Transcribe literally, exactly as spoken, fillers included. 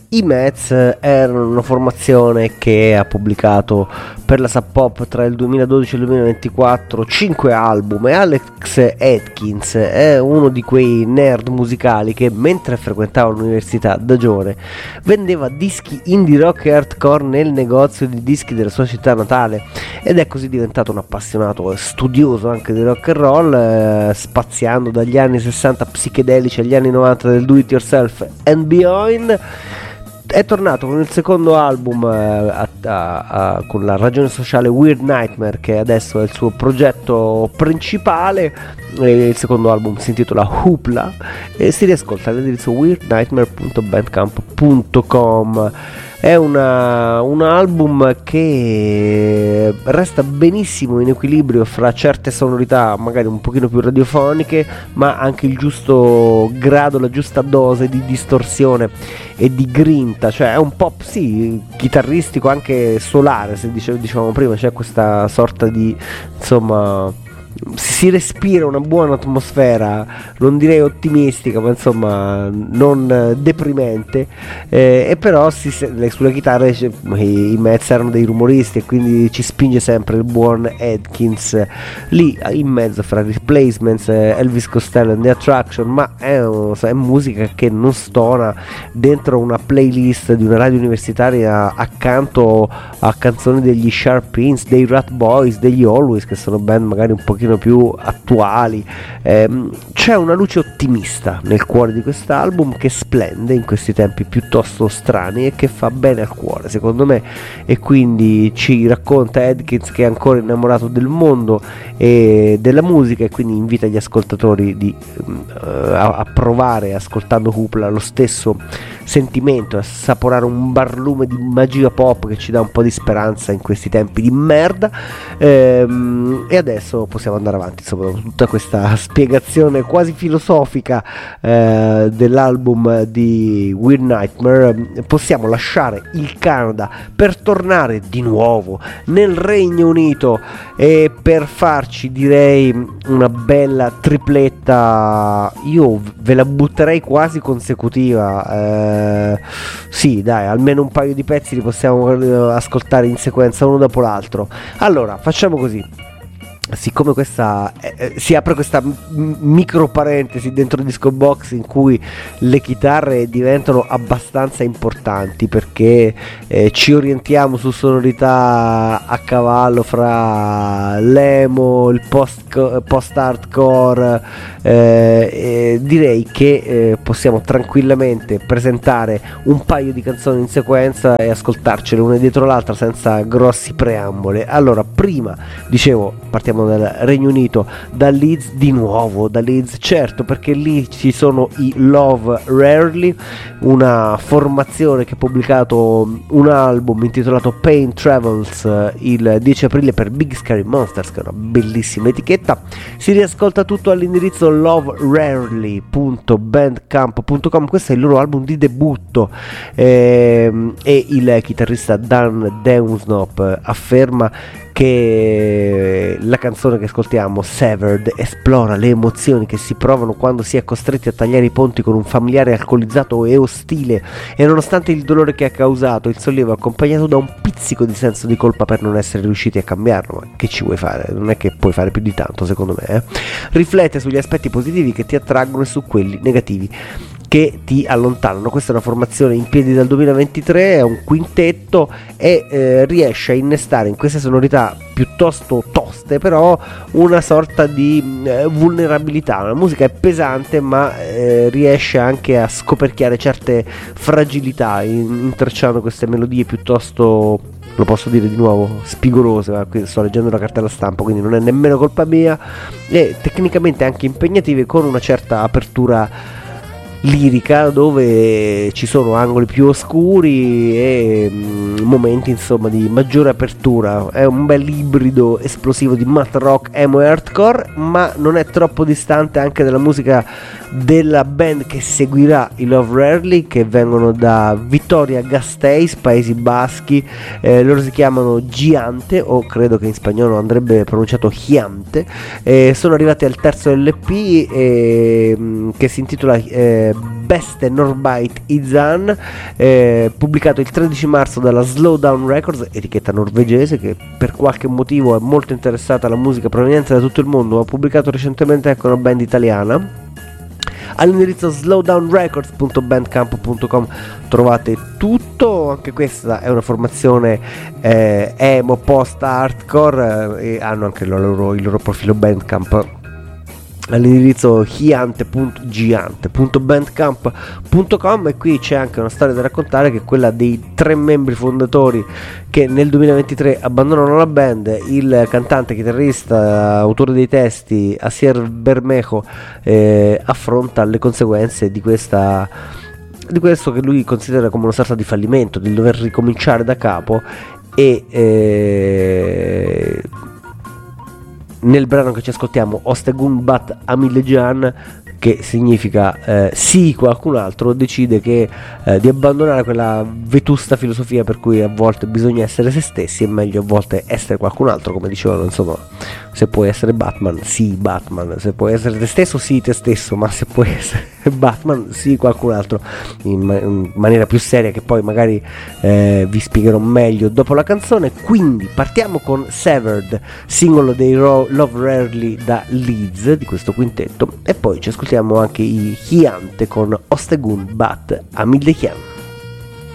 I Mets erano una formazione che ha pubblicato per la Sub Pop tra il duemiladodici e il duemilaventiquattro cinque album, e Alex Atkins è uno di quei nerd musicali che mentre frequentava l'università da giovane vendeva dischi indie rock e hardcore nel negozio di dischi della sua città natale, ed è così diventato un appassionato e studioso anche di rock and roll, eh, spaziando dagli anni sessanta psichedelici agli anni novanta del do it yourself and beyond. È tornato con il secondo album eh, a, a, a, con la ragione sociale Weird Nightmare, che adesso è il suo progetto principale. E il secondo album si intitola Hoopla e si riascolta all'indirizzo weird nightmare punto bandcamp punto com. È una, un album che resta benissimo in equilibrio fra certe sonorità magari un pochino più radiofoniche, ma anche il giusto grado, la giusta dose di distorsione e di grinta. Cioè è un pop sì chitarristico, anche solare, se dice, dicevamo prima, c'è questa sorta di, insomma, si respira una buona atmosfera, non direi ottimistica, ma insomma non deprimente, eh, e però si, sulle chitarre i, i Mets erano dei rumoristi e quindi ci spinge sempre il buon Atkins lì in mezzo fra Replacements, Elvis Costello and The Attraction, ma è, è musica che non stona dentro una playlist di una radio universitaria accanto a canzoni degli Sharp Prince, dei Rat Boys, degli Always, che sono band magari un pochino più attuali. Ehm, c'è una luce ottimista nel cuore di quest'album che splende in questi tempi piuttosto strani e che fa bene al cuore, secondo me, e quindi ci racconta Atkins che è ancora innamorato del mondo e della musica, e quindi invita gli ascoltatori di, uh, a, a provare, ascoltando Hoopla, lo stesso sentimento, a assaporare un barlume di magia pop che ci dà un po' di speranza in questi tempi di merda. Ehm, e adesso possiamo andare avanti, insomma, dopo tutta questa spiegazione quasi filosofica eh, dell'album di Weird Nightmare, possiamo lasciare il Canada per tornare di nuovo nel Regno Unito e per farci, direi, una bella tripletta, io ve la butterei quasi consecutiva. eh, sì, dai, almeno un paio di pezzi li possiamo ascoltare in sequenza uno dopo l'altro. Allora facciamo così: siccome questa eh, si apre questa m- micro parentesi dentro Disco Box in cui le chitarre diventano abbastanza importanti, perché eh, ci orientiamo su sonorità a cavallo fra l'emo, il post, post hardcore, eh, direi che eh, possiamo tranquillamente presentare un paio di canzoni in sequenza e ascoltarcele una dietro l'altra senza grossi preamboli. Allora, prima dicevo, partiamo dal Regno Unito, da Leeds, di nuovo da Leeds, certo, perché lì ci sono i Love Rarely, una formazione che ha pubblicato un album intitolato Pain Travels il dieci aprile per Big Scary Monsters, che è una bellissima etichetta. Si riascolta tutto all'indirizzo love rarely punto bandcamp punto com. Questo è il loro album di debutto, ehm, e il chitarrista Dan Downsnop afferma che la canzone che ascoltiamo, Severed, esplora le emozioni che si provano quando si è costretti a tagliare i ponti con un familiare alcolizzato e ostile, e nonostante il dolore che ha causato, il sollievo è accompagnato da un pizzico di senso di colpa per non essere riusciti a cambiarlo. Ma che ci vuoi fare? Non è che puoi fare più di tanto, secondo me, eh? Riflette sugli aspetti positivi che ti attraggono e su quelli negativi che ti allontanano. Questa è una formazione in piedi dal duemilaventitré, è un quintetto e eh, riesce a innestare in queste sonorità piuttosto toste però una sorta di eh, vulnerabilità. La musica è pesante, ma eh, riesce anche a scoperchiare certe fragilità in, intrecciando queste melodie piuttosto, lo posso dire di nuovo, spigolose. Ma qui sto leggendo la cartella stampa, quindi non è nemmeno colpa mia, e tecnicamente anche impegnative, con una certa apertura lirica dove ci sono angoli più oscuri e mm, momenti, insomma, di maggiore apertura. È un bel ibrido esplosivo di math rock, emo e hardcore, ma non è troppo distante anche dalla musica della band che seguirà i Love Rarely, che vengono da Vitoria Gasteiz, Paesi Baschi. Eh, loro si chiamano Giante, o credo che in spagnolo andrebbe pronunciato Giante. Eh, sono arrivati al terzo L P, eh, che si intitola eh, eh, Beste Norbeit Izan, eh, pubblicato il tredici marzo dalla Slowdown Records, etichetta norvegese che per qualche motivo è molto interessata alla musica proveniente da tutto il mondo. Ha pubblicato recentemente anche una band italiana. All'indirizzo slowdown records punto bandcamp punto com trovate tutto. Anche questa è una formazione eh, emo post hardcore, eh, e hanno anche il loro, il loro profilo Bandcamp all'indirizzo giante punto bandcamp punto com. E qui c'è anche una storia da raccontare, che è quella dei tre membri fondatori che nel duemilaventitré abbandonano la band. Il cantante, chitarrista, autore dei testi Asier Bermejo eh, affronta le conseguenze di questa di questo che lui considera come una sorta di fallimento, di dover ricominciare da capo. E eh, nel brano che ci ascoltiamo, Ostegun Bat Amilejan, che significa eh, sì, qualcun altro decide che eh, di abbandonare quella vetusta filosofia per cui a volte bisogna essere se stessi, e meglio a volte essere qualcun altro, come dicevano, insomma, se puoi essere Batman, sì Batman, se puoi essere te stesso, sì te stesso, ma se puoi essere Batman, sì qualcun altro, in, ma- in maniera più seria, che poi magari eh, vi spiegherò meglio dopo la canzone. Quindi partiamo con Severed, singolo dei Ro- Love Rarely da Leeds, di questo quintetto, e poi ci ascoltiamo anche i Giante con Ostegun Bat Amilejan.